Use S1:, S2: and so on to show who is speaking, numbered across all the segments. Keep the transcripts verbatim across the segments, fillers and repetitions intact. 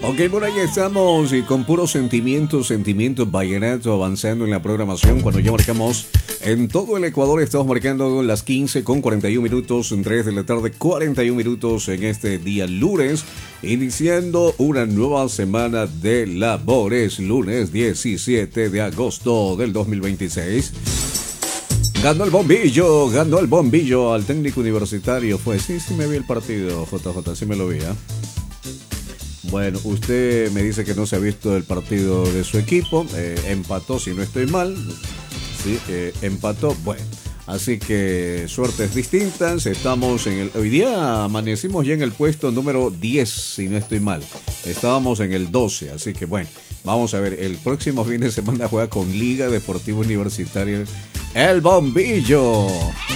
S1: Ok, por ahí estamos y con puros sentimientos, sentimientos vallenato avanzando en la programación. Cuando ya marcamos en todo el Ecuador, estamos marcando las quince con cuarenta y un minutos, en tres de la tarde, cuarenta y un minutos en este día lunes, iniciando una nueva semana de labores, lunes diecisiete de agosto del dos mil veintiséis. Ganó el bombillo, ganó el bombillo al técnico universitario. Fue, sí, sí me vi el partido, J J, sí me lo vi, ¿eh? Bueno, usted me dice que no se ha visto el partido de su equipo, eh, empató si no estoy mal, sí, eh, empató, bueno, así que suertes distintas, estamos en el, hoy día amanecimos ya en el puesto número diez si no estoy mal, estábamos en el doce, así que bueno, vamos a ver, el próximo fin de semana juega con Liga Deportiva Universitaria, el bombillo.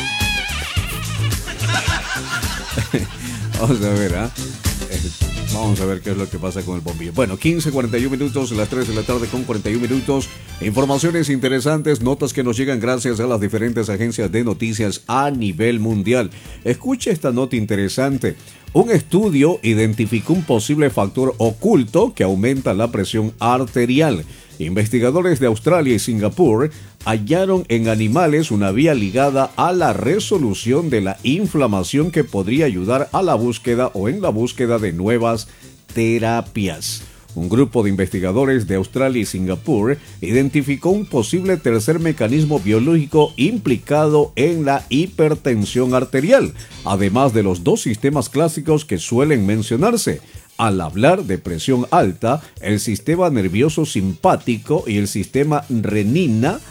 S1: Vamos a ver, ¿ah? ¿eh? Vamos a ver qué es lo que pasa con el bombillo. Bueno, quince, cuarenta y un minutos, las tres de la tarde con cuarenta y un minutos. Informaciones interesantes, notas que nos llegan gracias a las diferentes agencias de noticias a nivel mundial. Escuche esta nota interesante. Un estudio identificó un posible factor oculto que aumenta la presión arterial. Investigadores de Australia y Singapur hallaron en animales una vía ligada a la resolución de la inflamación que podría ayudar a la búsqueda o en la búsqueda de nuevas terapias. Un grupo de investigadores de Australia y Singapur identificó un posible tercer mecanismo biológico implicado en la hipertensión arterial, además de los dos sistemas clásicos que suelen mencionarse. Al hablar de presión alta, el sistema nervioso simpático y el sistema renina,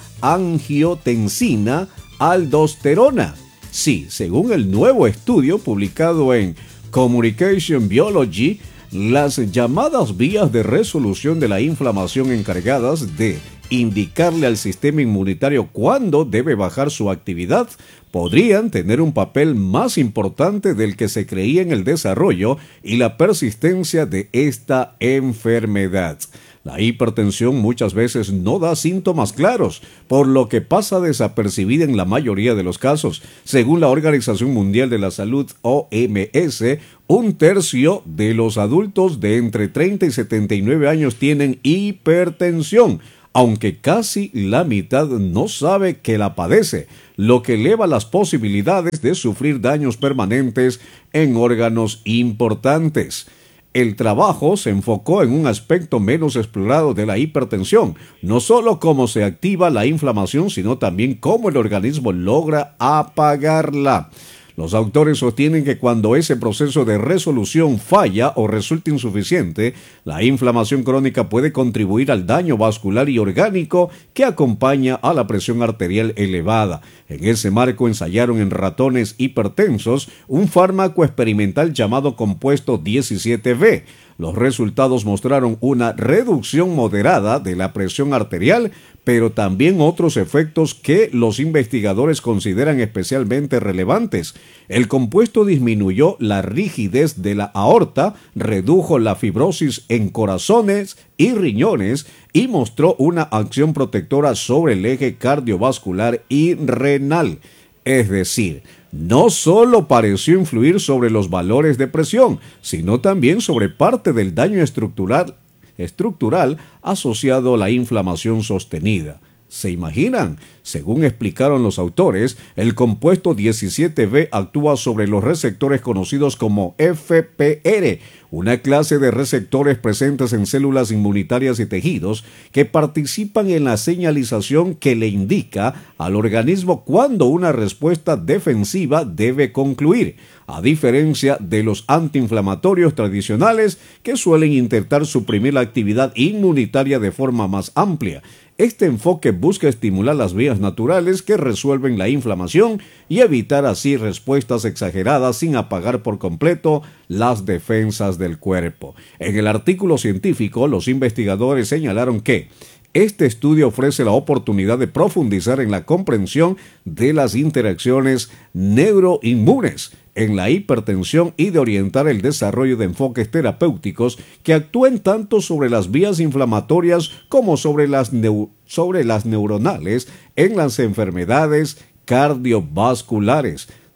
S1: angiotensina, aldosterona. Sí, según el nuevo estudio publicado en Communication Biology, las llamadas vías de resolución de la inflamación encargadas de indicarle al sistema inmunitario cuándo debe bajar su actividad podrían tener un papel más importante del que se creía en el desarrollo y la persistencia de esta enfermedad. La hipertensión muchas veces no da síntomas claros, por lo que pasa desapercibida en la mayoría de los casos. Según la Organización Mundial de la Salud, O M S, un tercio de los adultos de entre treinta y setenta y nueve años tienen hipertensión, aunque casi la mitad no sabe que la padece, lo que eleva las posibilidades de sufrir daños permanentes en órganos importantes. El trabajo se enfocó en un aspecto menos explorado de la hipertensión, no solo cómo se activa la inflamación, sino también cómo el organismo logra apagarla. Los autores sostienen que cuando ese proceso de resolución falla o resulta insuficiente, la inflamación crónica puede contribuir al daño vascular y orgánico que acompaña a la presión arterial elevada. En ese marco ensayaron en ratones hipertensos un fármaco experimental llamado compuesto diecisiete B. Los resultados mostraron una reducción moderada de la presión arterial, pero también otros efectos que los investigadores consideran especialmente relevantes. El compuesto disminuyó la rigidez de la aorta, redujo la fibrosis en corazones y riñones y mostró una acción protectora sobre el eje cardiovascular y renal. Es decir, no solo pareció influir sobre los valores de presión, sino también sobre parte del daño estructural, estructural asociado a la inflamación sostenida. ¿Se imaginan? Según explicaron los autores, el compuesto diecisiete B actúa sobre los receptores conocidos como F P R, una clase de receptores presentes en células inmunitarias y tejidos que participan en la señalización que le indica al organismo cuándo una respuesta defensiva debe concluir, a diferencia de los antiinflamatorios tradicionales que suelen intentar suprimir la actividad inmunitaria de forma más amplia. Este enfoque busca estimular las vías naturales que resuelven la inflamación y evitar así respuestas exageradas sin apagar por completo las defensas del cuerpo. En el artículo científico, los investigadores señalaron que este estudio ofrece la oportunidad de profundizar en la comprensión de las interacciones neuroinmunes en la hipertensión y de orientar el desarrollo de enfoques terapéuticos que actúen tanto sobre las vías inflamatorias como sobre las, neu- sobre las neuronales en las enfermedades cardiovasculares.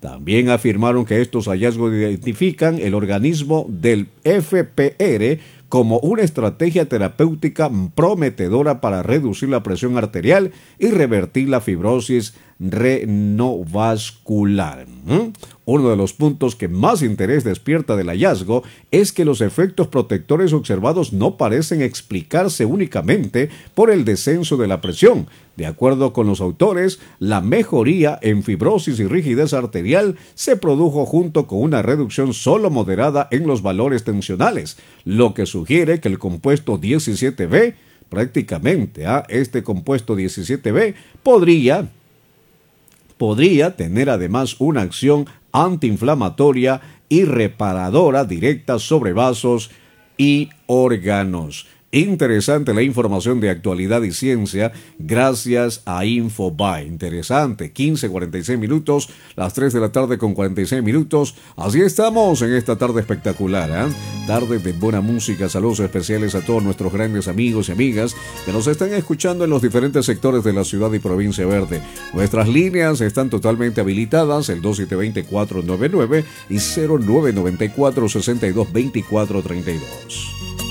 S1: También afirmaron que estos hallazgos identifican el organismo del F P R como una estrategia terapéutica prometedora para reducir la presión arterial y revertir la fibrosis renovascular. ¿Mm? Uno de los puntos que más interés despierta del hallazgo es que los efectos protectores observados no parecen explicarse únicamente por el descenso de la presión. De acuerdo con los autores, la mejoría en fibrosis y rigidez arterial se produjo junto con una reducción solo moderada en los valores tensionales, lo que sugiere que el compuesto diecisiete B, prácticamente, ¿eh? este compuesto diecisiete B podría, podría tener además una acción antiinflamatoria y reparadora directa sobre vasos y órganos. Interesante la información de actualidad y ciencia gracias a Infobae. Interesante, quince cuarenta y seis minutos, las tres de la tarde con cuarenta y seis minutos. Así estamos en esta tarde espectacular, ¿eh? Tarde de buena música. Saludos especiales a todos nuestros grandes amigos y amigas que nos están escuchando en los diferentes sectores de la ciudad y provincia verde. Nuestras líneas están totalmente habilitadas, el dos siete dos cero cuatro nueve nueve y cero nueve nueve cuatro seis dos dos cuatro tres dos.